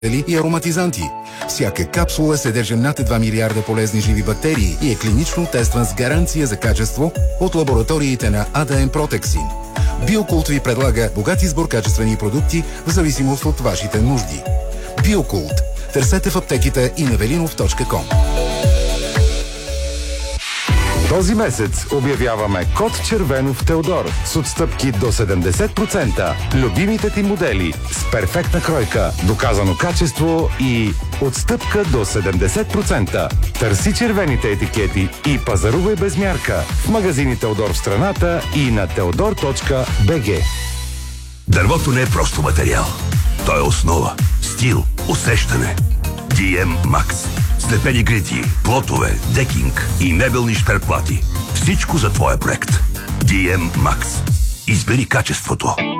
и ароматизанти. Всяка капсула съдържа над 2 милиарда полезни живи бактерии и е клинично тестван с гаранция за качество от лабораториите на ADM Protexin. Биокулт ви предлага богат избор качествени продукти в зависимост от вашите нужди. Биокулт. Търсете в аптеките и на velinov.com. Този месец обявяваме код червено в Теодор с отстъпки до 70%. Любимите ти модели с перфектна кройка, доказано качество и отстъпка до 70%. Търси червените етикети и пазарувай без мярка в магазини Теодор в страната и на teodor.bg. Дървото не е просто материал. То е основа, стил, усещане. DM Max. Слепени грити, плотове, декинг и мебелни шперплати. Всичко за твоя проект. DM Max. Избери качеството.